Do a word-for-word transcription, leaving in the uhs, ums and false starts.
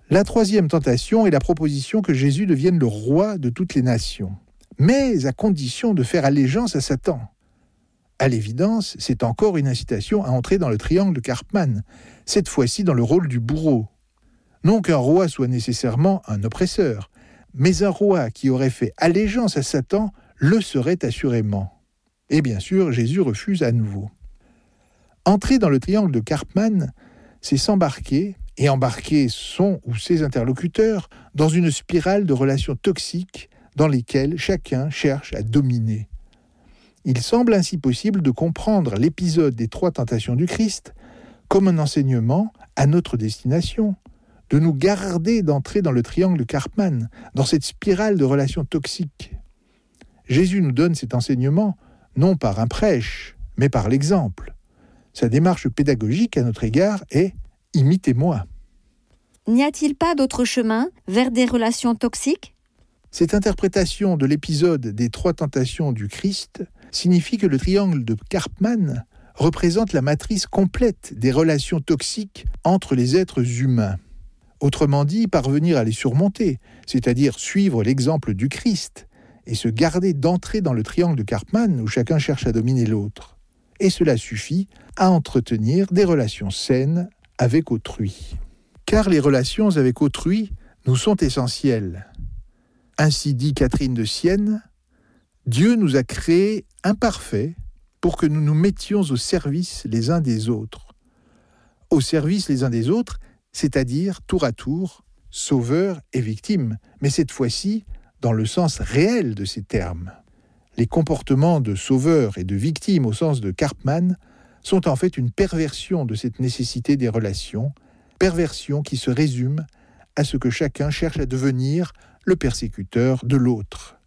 La troisième tentation est la proposition que Jésus devienne le roi de toutes les nations, mais à condition de faire allégeance à Satan. À l'évidence, c'est encore une incitation à entrer dans le triangle de Karpman, cette fois-ci dans le rôle du bourreau. Non qu'un roi soit nécessairement un oppresseur, mais un roi qui aurait fait allégeance à Satan le serait assurément. Et bien sûr, Jésus refuse à nouveau. Entrer dans le triangle de Karpman, c'est s'embarquer, et embarquer son ou ses interlocuteurs, dans une spirale de relations toxiques dans lesquelles chacun cherche à dominer. Il semble ainsi possible de comprendre l'épisode des trois tentations du Christ comme un enseignement à notre destination, de nous garder d'entrer dans le triangle de Karpman, dans cette spirale de relations toxiques. Jésus nous donne cet enseignement non par un prêche, mais par l'exemple. Sa démarche pédagogique à notre égard est « imitez-moi ». N'y a-t-il pas d'autre chemin vers des relations toxiques ? Cette interprétation de l'épisode des trois tentations du Christ signifie que le triangle de Karpman représente la matrice complète des relations toxiques entre les êtres humains. Autrement dit, parvenir à les surmonter, c'est-à-dire suivre l'exemple du Christ et se garder d'entrer dans le triangle de Karpman où chacun cherche à dominer l'autre. Et cela suffit à entretenir des relations saines avec autrui. Car les relations avec autrui nous sont essentielles. Ainsi dit Catherine de Sienne, Dieu nous a créés imparfaits pour que nous nous mettions au service les uns des autres. Au service les uns des autres, c'est-à-dire tour à tour, sauveur et victime, mais cette fois-ci dans le sens réel de ces termes. Les comportements de sauveur et de victime au sens de Karpman sont en fait une perversion de cette nécessité des relations, perversion qui se résume à ce que chacun cherche à devenir le persécuteur de l'autre.